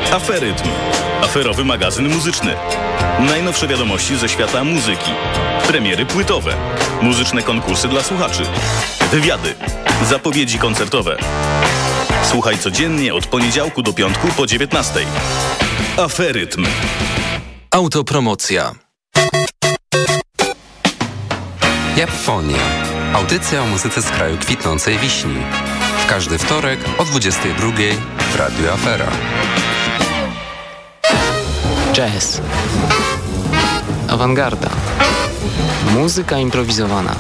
Aferytm. Aferowy magazyn muzyczny. Najnowsze wiadomości ze świata muzyki. Premiery płytowe. Muzyczne konkursy dla słuchaczy. Wywiady. Zapowiedzi koncertowe. Słuchaj codziennie od poniedziałku do piątku po 19:00. Aferytm. Autopromocja. Japonia. Audycja o muzyce z kraju kwitnącej wiśni. W każdy wtorek o 22:00 w Radiu Afera. Jazz. Awangarda. Muzyka improwizowana.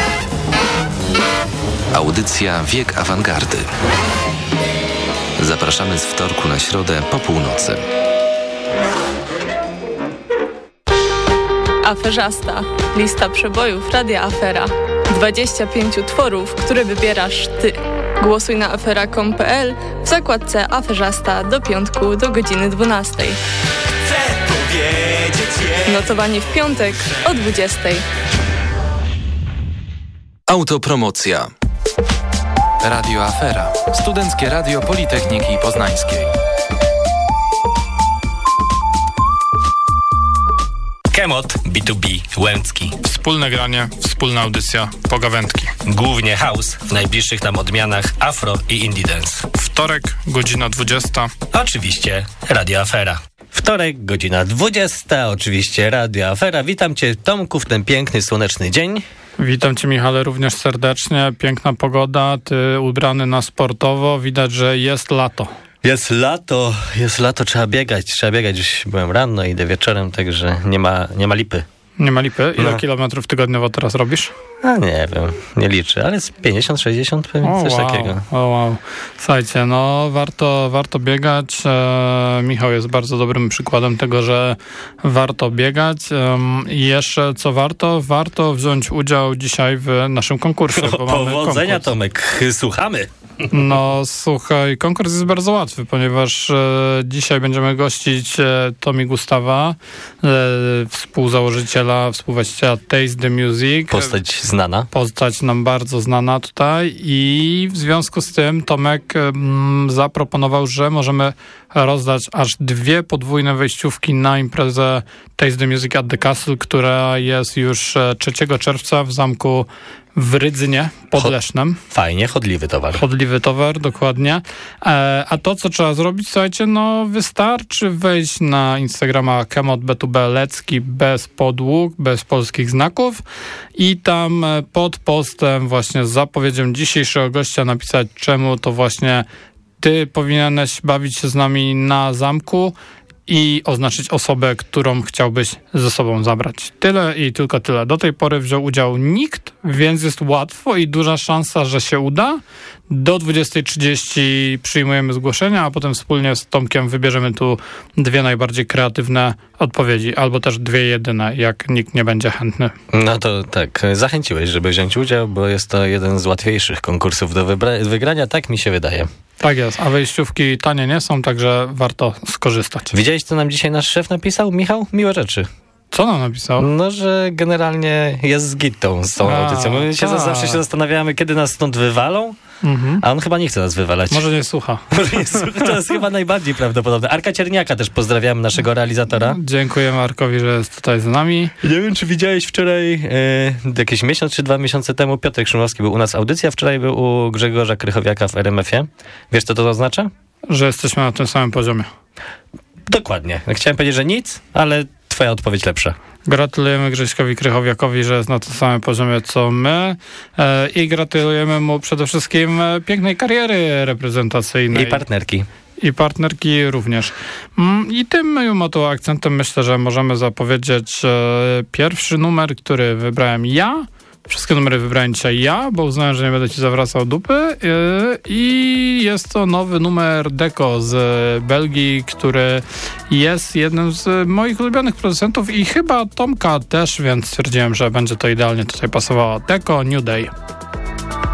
Audycja Wiek Awangardy. Zapraszamy z wtorku na środę po północy. Aferzasta. Lista przebojów Radia Afera. 25 utworów, które wybierasz ty. Głosuj na afera.com.pl w zakładce Aferzasta do piątku do godziny 12:00. Notowanie w piątek o 20:00. Autopromocja. Radio Afera. Studenckie Radio Politechniki Poznańskiej. Kemot B2B Łęcki. Wspólne granie, wspólna audycja, pogawędki. Głównie house, w najbliższych nam odmianach afro i indie dance. Wtorek, godzina 20. Oczywiście Radio Afera. Wtorek, godzina 20, oczywiście Radio Afera. Witam Cię, Tomku, w ten piękny, słoneczny dzień. Witam Cię, Michale, również serdecznie. Piękna pogoda, ty ubrany na sportowo. Widać, że jest lato. Jest lato, trzeba biegać. Już byłem rano, idę wieczorem, także nie ma lipy. Nie ma lipy? Ile kilometrów tygodniowo teraz robisz? A nie wiem, nie liczę, ale z 50-60 pewnie, coś takiego. Wow. Słuchajcie, no warto biegać. Michał jest bardzo dobrym przykładem tego, że warto biegać. I jeszcze co warto wziąć udział dzisiaj w naszym konkursie. Bo powodzenia, Tomek, słuchamy. No słuchaj, konkurs jest bardzo łatwy, ponieważ dzisiaj będziemy gościć Tommy Gustawa, współwłaściciela Taste the Music. Postać nam bardzo znana tutaj i w związku z tym Tomek zaproponował, że możemy rozdać aż 2 podwójne wejściówki na imprezę Taste the Music at the Castle, która jest już 3 czerwca w zamku w Rydzynie pod Lesznem. Fajnie, chodliwy towar. Chodliwy towar, dokładnie. A to, co trzeba zrobić, słuchajcie, no wystarczy wejść na Instagrama KemotB2B Lecki bez podłóg, bez polskich znaków i tam pod postem właśnie z zapowiedzią dzisiejszego gościa napisać, czemu to właśnie ty powinieneś bawić się z nami na zamku i oznaczyć osobę, którą chciałbyś ze sobą zabrać. Tyle i tylko tyle. Do tej pory wziął udział nikt, więc jest łatwo i duża szansa, że się uda. Do 20:30 przyjmujemy zgłoszenia, a potem wspólnie z Tomkiem wybierzemy tu 2 najbardziej kreatywne odpowiedzi, albo też 2 jedyne, jak nikt nie będzie chętny. No to tak, zachęciłeś, żeby wziąć udział, bo jest to jeden z łatwiejszych konkursów do wygrania, tak mi się wydaje. Tak jest, a wejściówki tanie nie są, także warto skorzystać. Widziałeś, co nam dzisiaj nasz szef napisał? Michał? Miłe rzeczy. Co nam napisał? No, że generalnie jest z gitą z tą audycją. My zawsze się zastanawiamy, kiedy nas stąd wywalą, a on chyba nie chce nas wywalać. Może nie słucha. To jest chyba najbardziej prawdopodobne. Arka Cierniaka też pozdrawiamy, naszego realizatora. Dziękujemy Arkowi, że jest tutaj z nami. Nie wiem, czy widziałeś wczoraj, jakiś miesiąc czy 2 miesiące temu, Piotr Szymowski był u nas audycja, wczoraj był u Grzegorza Krychowiaka w RMF-ie. Wiesz, co to oznacza? Że jesteśmy na tym samym poziomie. Dokładnie. Chciałem powiedzieć, że nic, ale twoja odpowiedź lepsza. Gratulujemy Grześkowi Krychowiakowi, że jest na tym samym poziomie co my i gratulujemy mu przede wszystkim pięknej kariery reprezentacyjnej. I partnerki również. I tym mimo to akcentem myślę, że możemy zapowiedzieć pierwszy numer, który wybrałem ja. Wszystkie numery wybrałem dzisiaj ja, bo uznałem, że nie będę ci zawracał dupy. I jest to nowy numer Deco z Belgii, który jest jednym z moich ulubionych producentów i chyba Tomka też, więc stwierdziłem, że będzie to idealnie tutaj pasowało. Deco New Day.